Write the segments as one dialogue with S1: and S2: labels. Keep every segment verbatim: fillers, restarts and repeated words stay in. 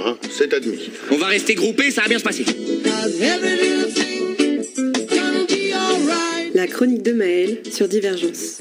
S1: hein, c'est admis.
S2: On va rester groupés, ça va bien se passer.
S3: La chronique de Maëlle sur Divergence.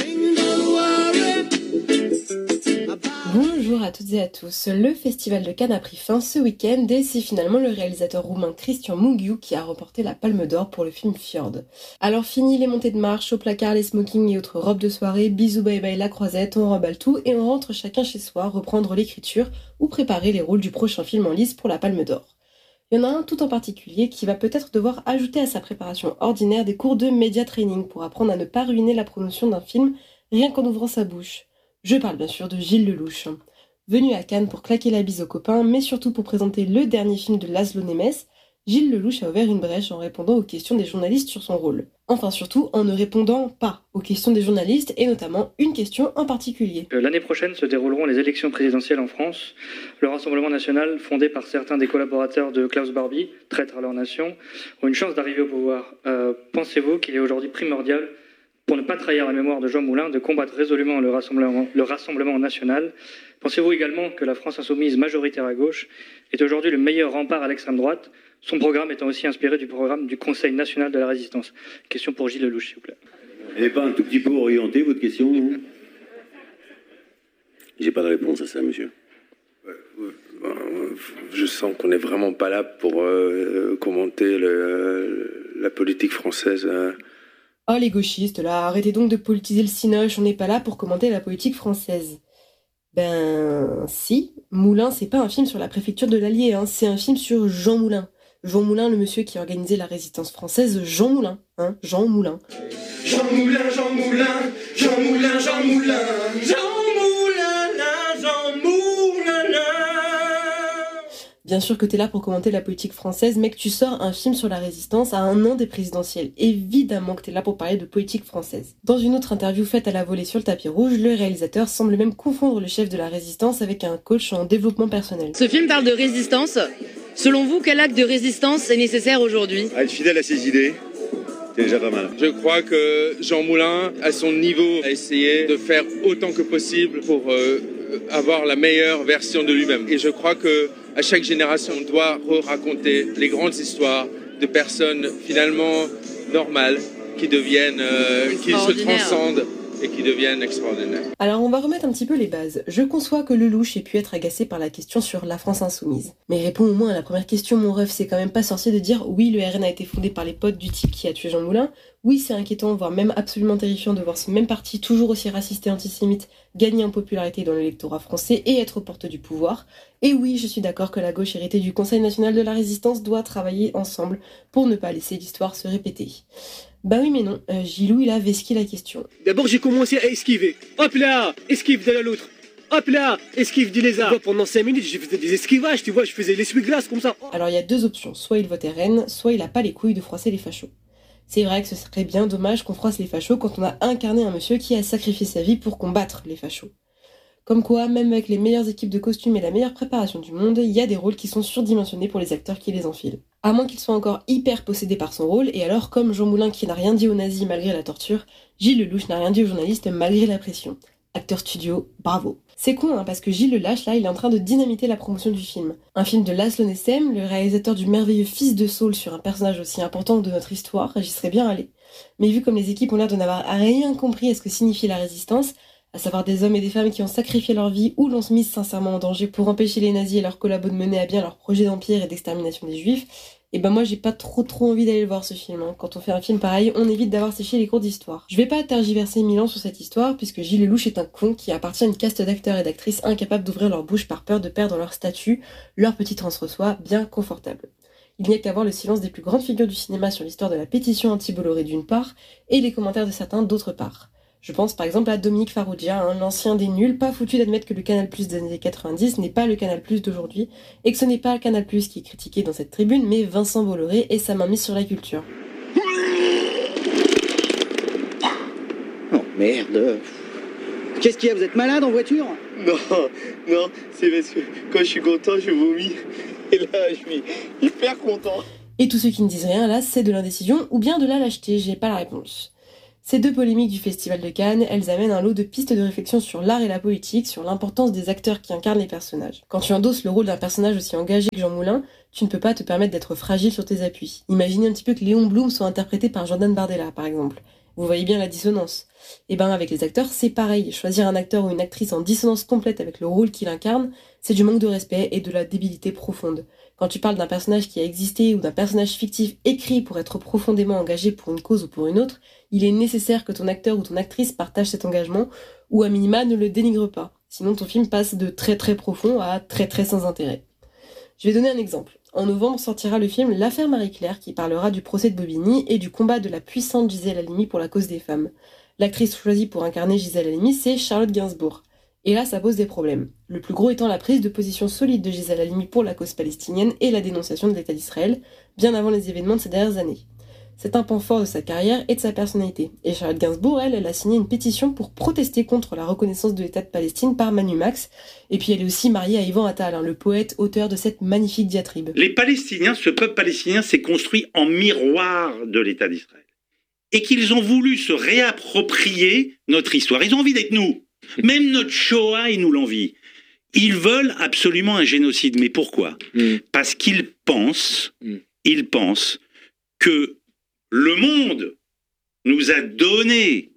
S4: Bonjour à toutes et à tous. Le Festival de Cannes a pris fin ce week-end et c'est finalement le réalisateur roumain Cristian Mungiu qui a remporté la Palme d'Or pour le film Fjord. Alors fini les montées de marche, au placard les smokings et autres robes de soirée, bisous bye bye la croisette, on remballe tout et on rentre chacun chez soi reprendre l'écriture ou préparer les rôles du prochain film en lice pour la Palme d'Or. Il y en a un tout en particulier qui va peut-être devoir ajouter à sa préparation ordinaire des cours de média training pour apprendre à ne pas ruiner la promotion d'un film rien qu'en ouvrant sa bouche. Je parle bien sûr de Gilles Lellouche. Venu à Cannes pour claquer la bise aux copains, mais surtout pour présenter le dernier film de Laszlo Nemes, Gilles Lellouche a ouvert une brèche en répondant aux questions des journalistes sur son rôle. Enfin surtout en ne répondant pas aux questions des journalistes et notamment une question en particulier.
S5: L'année prochaine se dérouleront les élections présidentielles en France. Le Rassemblement national, fondé par certains des collaborateurs de Klaus Barbie, traîtres à leur nation, ont une chance d'arriver au pouvoir. Euh, pensez-vous qu'il est aujourd'hui primordial, pour ne pas trahir la mémoire de Jean Moulin, de combattre résolument le Rassemblement, le Rassemblement national? Pensez-vous également que la France insoumise majoritaire à gauche est aujourd'hui le meilleur rempart à l'extrême droite, son programme étant aussi inspiré du programme du Conseil national de la résistance? Question pour Gilles Lellouche, s'il vous plaît.
S6: Elle n'est pas un tout petit peu orientée, votre question? J'ai pas de réponse à ça, monsieur.
S7: Je sens qu'on n'est vraiment pas là pour euh, commenter le, la politique française. Euh.
S4: Oh les gauchistes, là, arrêtez donc de politiser le cinoche, on n'est pas là pour commenter la politique française. Ben si, Moulin c'est pas un film sur la préfecture de l'Allier, hein, c'est un film sur Jean Moulin. Jean Moulin, le monsieur qui a organisé la résistance française, Jean Moulin, hein, Jean Moulin.
S8: Jean Moulin, Jean Moulin, Jean Moulin, Jean Moulin, Jean Moulin, là, Jean Moulin, là.
S4: Bien sûr que t'es là pour commenter la politique française, mec, tu sors un film sur la résistance à un an des présidentielles. Évidemment que t'es là pour parler de politique française. Dans une autre interview faite à la volée sur le tapis rouge, le réalisateur semble même confondre le chef de la résistance avec un coach en développement personnel.
S9: Ce film parle de résistance. Selon vous, quel acte de résistance est nécessaire aujourd'hui?
S6: Être fidèle à ses idées, c'est déjà pas mal.
S10: Je crois que Jean Moulin, à son niveau, a essayé de faire autant que possible pour euh, avoir la meilleure version de lui-même. Et je crois que à chaque génération, on doit re-raconter les grandes histoires de personnes finalement normales qui deviennent, euh, qui se transcendent et qui deviennent extraordinaires.
S4: Alors on va remettre un petit peu les bases. Je conçois que Lellouche ait pu être agacé par la question sur la France insoumise. Mais réponds au moins à la première question, mon ref, c'est quand même pas sorcier de dire oui, le R N a été fondé par les potes du type qui a tué Jean Moulin. Oui, c'est inquiétant, voire même absolument terrifiant de voir ce même parti toujours aussi raciste et antisémite gagner en popularité dans l'électorat français et être aux portes du pouvoir. Et oui, je suis d'accord que la gauche héritée du Conseil national de la résistance doit travailler ensemble pour ne pas laisser l'histoire se répéter. Bah oui mais non, euh, Gilou il a vesqué la question.
S11: D'abord j'ai commencé à esquiver. Hop là, esquive de l'autre. Hop là, esquive du lézard. Pendant cinq minutes, je faisais des esquivages, tu vois, je faisais l'essuie-glace comme ça.
S4: Alors il y a deux options, soit il vote R N, soit il a pas les couilles de froisser les fachos. C'est vrai que ce serait bien dommage qu'on froisse les fachos quand on a incarné un monsieur qui a sacrifié sa vie pour combattre les fachos. Comme quoi, même avec les meilleures équipes de costumes et la meilleure préparation du monde, il y a des rôles qui sont surdimensionnés pour les acteurs qui les enfilent. À moins qu'ils soient encore hyper possédés par son rôle, et alors comme Jean Moulin qui n'a rien dit aux nazis malgré la torture, Gilles Lellouche n'a rien dit aux journalistes malgré la pression. Acteur studio, bravo. C'est con hein, parce que Gilles Lellouche là, il est en train de dynamiter la promotion du film. Un film de Laszlo Nemes, le réalisateur du merveilleux Fils de Saul sur un personnage aussi important de notre histoire, j'y serais bien allé. Mais vu comme les équipes ont l'air de n'avoir rien compris à ce que signifiait la résistance, à savoir des hommes et des femmes qui ont sacrifié leur vie ou l'ont mise sincèrement en danger pour empêcher les nazis et leurs collabos de mener à bien leur projet d'empire et d'extermination des juifs, et ben moi j'ai pas trop trop envie d'aller le voir ce film. Hein. Quand on fait un film pareil, on évite d'avoir séché les cours d'histoire. Je vais pas tergiverser mille ans sur cette histoire, puisque Gilles Lellouche est un con qui appartient à une caste d'acteurs et d'actrices incapables d'ouvrir leur bouche par peur de perdre leur statut, leur petit entre-soi bien confortable. Il n'y a qu'à voir le silence des plus grandes figures du cinéma sur l'histoire de la pétition anti-Bolloré d'une part, et les commentaires de certains d'autre part. Je pense par exemple à Dominique Farrugia, hein, l'ancien des nuls, pas foutu d'admettre que le Canal+ des années quatre-vingt-dix n'est pas le Canal+ d'aujourd'hui, et que ce n'est pas le Canal+ qui est critiqué dans cette tribune, mais Vincent Bolloré et sa mainmise sur la culture.
S12: Oh merde. Qu'est-ce qu'il y a, vous êtes malade en voiture?
S13: Non, non, c'est parce que quand je suis content, je vomis. Et là, je suis hyper content.
S4: Et tous ceux qui ne disent rien, là, c'est de l'indécision ou bien de la lâcheté, j'ai pas la réponse. Ces deux polémiques du Festival de Cannes, elles amènent un lot de pistes de réflexion sur l'art et la politique, sur l'importance des acteurs qui incarnent les personnages. Quand tu endosses le rôle d'un personnage aussi engagé que Jean Moulin, tu ne peux pas te permettre d'être fragile sur tes appuis. Imaginez un petit peu que Léon Blum soit interprété par Jordan Bardella, par exemple. Vous voyez bien la dissonance. Et ben avec les acteurs, c'est pareil. Choisir un acteur ou une actrice en dissonance complète avec le rôle qu'il incarne, c'est du manque de respect et de la débilité profonde. Quand tu parles d'un personnage qui a existé ou d'un personnage fictif écrit pour être profondément engagé pour une cause ou pour une autre, il est nécessaire que ton acteur ou ton actrice partage cet engagement ou à minima ne le dénigre pas. Sinon ton film passe de très très profond à très très sans intérêt. Je vais donner un exemple. En novembre sortira le film L'affaire Marie-Claire qui parlera du procès de Bobigny et du combat de la puissante Gisèle Halimi pour la cause des femmes. L'actrice choisie pour incarner Gisèle Halimi, c'est Charlotte Gainsbourg. Et là, ça pose des problèmes. Le plus gros étant la prise de position solide de Gisèle Halimi pour la cause palestinienne et la dénonciation de l'État d'Israël, bien avant les événements de ces dernières années. C'est un point fort de sa carrière et de sa personnalité. Et Charlotte Gainsbourg, elle, elle a signé une pétition pour protester contre la reconnaissance de l'État de Palestine par Manu Max. Et puis elle est aussi mariée à Yvan Attal, hein, le poète, auteur de cette magnifique diatribe.
S1: Les Palestiniens, ce peuple palestinien s'est construit en miroir de l'État d'Israël. Et qu'ils ont voulu se réapproprier notre histoire. Ils ont envie d'être nous. Même notre Shoah, ils nous l'envient. Ils veulent absolument un génocide. Mais pourquoi ? mm. Parce qu'ils pensent, mm. ils pensent que le monde nous a donné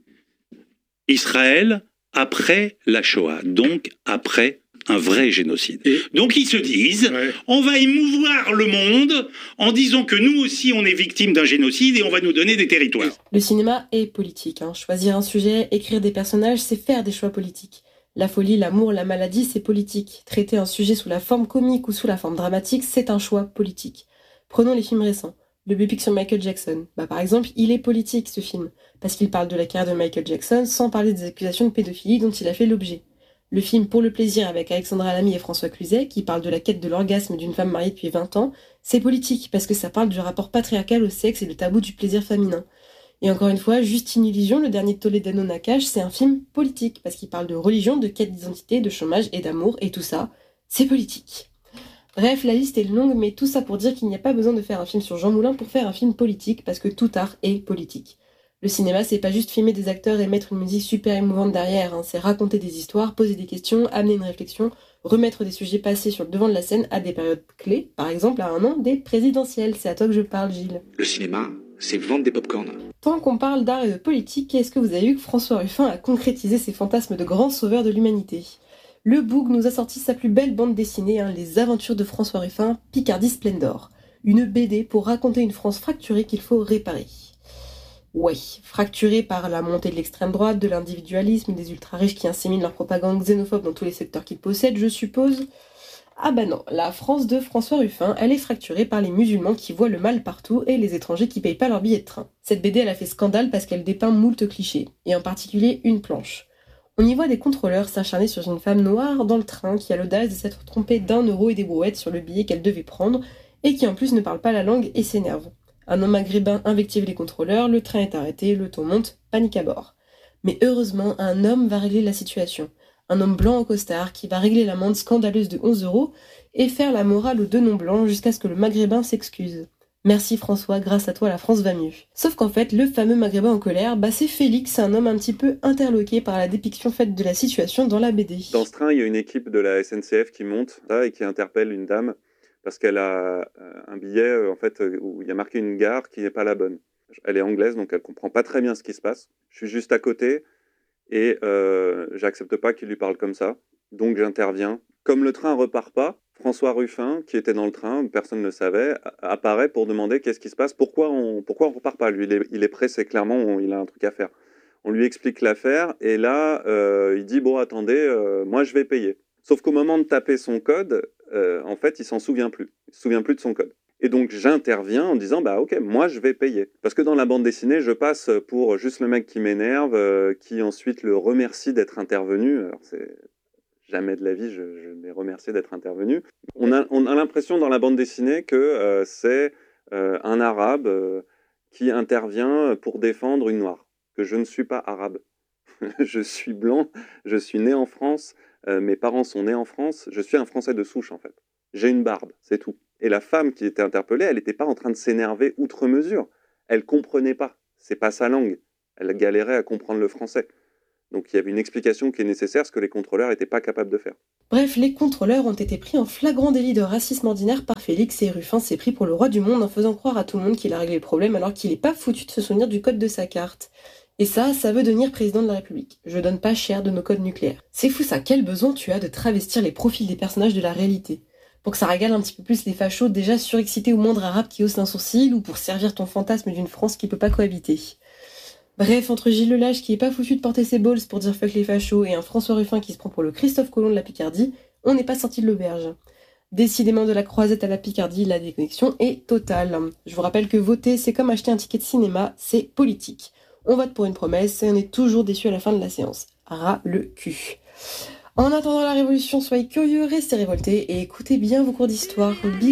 S1: Israël après la Shoah, donc après un vrai génocide. Et donc ils se disent, ouais. on va émouvoir le monde en disant que nous aussi on est victime d'un génocide et on va nous donner des territoires.
S4: Le cinéma est politique. Hein. Choisir un sujet, écrire des personnages, c'est faire des choix politiques. La folie, l'amour, la maladie, c'est politique. Traiter un sujet sous la forme comique ou sous la forme dramatique, c'est un choix politique. Prenons les films récents. Le biopic sur Michael Jackson. Bah, par exemple, il est politique ce film, parce qu'il parle de la carrière de Michael Jackson sans parler des accusations de pédophilie dont il a fait l'objet. Le film Pour le plaisir avec Alexandra Lamy et François Cluzet, qui parle de la quête de l'orgasme d'une femme mariée depuis vingt ans, c'est politique, parce que ça parle du rapport patriarcal au sexe et le tabou du plaisir féminin. Et encore une fois, Juste une illusion, le dernier de Toledano Nakache, c'est un film politique, parce qu'il parle de religion, de quête d'identité, de chômage et d'amour, et tout ça, c'est politique. Bref, la liste est longue, mais tout ça pour dire qu'il n'y a pas besoin de faire un film sur Jean Moulin pour faire un film politique, parce que tout art est politique. Le cinéma, c'est pas juste filmer des acteurs et mettre une musique super émouvante derrière, hein. C'est raconter des histoires, poser des questions, amener une réflexion, remettre des sujets passés sur le devant de la scène à des périodes clés, par exemple à un an des présidentielles. C'est à toi que je parle, Gilles.
S2: Le cinéma, c'est vendre des pop-corn.
S4: Tant qu'on parle d'art et de politique, est-ce que vous avez vu que François Ruffin a concrétisé ses fantasmes de grand sauveur de l'humanité ? Le Boug nous a sorti sa plus belle bande dessinée, hein, Les aventures de François Ruffin, Picardie Splendor. Une B D pour raconter une France fracturée qu'il faut réparer. Ouais, fracturée par la montée de l'extrême droite, de l'individualisme, des ultra-riches qui inséminent leur propagande xénophobe dans tous les secteurs qu'ils possèdent, je suppose. Ah bah non, la France de François Ruffin, elle est fracturée par les musulmans qui voient le mal partout et les étrangers qui payent pas leur billet de train. Cette B D, elle a fait scandale parce qu'elle dépeint moult clichés, et en particulier une planche. On y voit des contrôleurs s'acharner sur une femme noire dans le train qui a l'audace de s'être trompée d'un euro et des brouettes sur le billet qu'elle devait prendre, et qui en plus ne parle pas la langue et s'énerve. Un homme maghrébin invective les contrôleurs, le train est arrêté, le ton monte, panique à bord. Mais heureusement, un homme va régler la situation. Un homme blanc en costard qui va régler l'amende scandaleuse de onze euros et faire la morale aux deux non-blancs jusqu'à ce que le maghrébin s'excuse. Merci François, grâce à toi la France va mieux. Sauf qu'en fait, le fameux maghrébin en colère, bah c'est Félix, un homme un petit peu interloqué par la dépiction faite de la situation dans la B D.
S14: Dans ce train, il y a une équipe de la S N C F qui monte là, et qui interpelle une dame parce qu'elle a un billet en fait, où il y a marqué une gare qui n'est pas la bonne. Elle est anglaise, donc elle comprend pas très bien ce qui se passe. Je suis juste à côté et euh, j'accepte pas qu'il lui parle comme ça, donc j'interviens. Comme le train repart pas, François Ruffin, qui était dans le train, personne ne le savait, apparaît pour demander qu'est-ce qui se passe, pourquoi on pourquoi on repart pas. Lui, il est, il est pressé, clairement, on, il a un truc à faire. On lui explique l'affaire et là, euh, il dit bon attendez, euh, moi je vais payer. Sauf qu'au moment de taper son code, euh, en fait, il s'en souvient plus. Il se souvient plus de son code. Et donc, j'interviens en disant, bah ok, moi, je vais payer. Parce que dans la bande dessinée, je passe pour juste le mec qui m'énerve, euh, qui ensuite le remercie d'être intervenu. Alors, c'est jamais de la vie, je, je l'ai remercié d'être intervenu. On a, on a l'impression dans la bande dessinée que euh, c'est euh, un arabe euh, qui intervient pour défendre une noire. Que je ne suis pas arabe. Je suis blanc, je suis né en France. Euh, mes parents sont nés en France, je suis un Français de souche en fait. J'ai une barbe, c'est tout. Et la femme qui était interpellée, elle n'était pas en train de s'énerver outre mesure. Elle comprenait pas, c'est pas sa langue. elle galérait à comprendre le français. Donc il y avait une explication qui est nécessaire, ce que les contrôleurs n'étaient pas capables de faire.
S4: Bref, les contrôleurs ont été pris en flagrant délit de racisme ordinaire par Félix et Ruffin s'est pris pour le roi du monde en faisant croire à tout le monde qu'il a réglé le problème alors qu'il n'est pas foutu de se souvenir du code de sa carte. Et ça, ça veut devenir président de la République. Je donne pas cher de nos codes nucléaires. C'est fou ça, quel besoin tu as de travestir les profils des personnages de la réalité pour que ça régale un petit peu plus les fachos déjà surexcités au moindre arabe qui hausse un sourcil ou pour servir ton fantasme d'une France qui peut pas cohabiter. Bref, entre Gilles Lelage qui est pas foutu de porter ses balls pour dire fuck les fachos et un François Ruffin qui se prend pour le Christophe Colomb de la Picardie, on n'est pas sorti de l'auberge. Décidément de la croisette à la Picardie, la déconnexion est totale. Je vous rappelle que voter, c'est comme acheter un ticket de cinéma, c'est politique. On vote pour une promesse et on est toujours déçu à la fin de la séance. Ras le cul. En attendant la révolution, soyez curieux, restez révoltés et écoutez bien vos cours d'histoire. Bisous.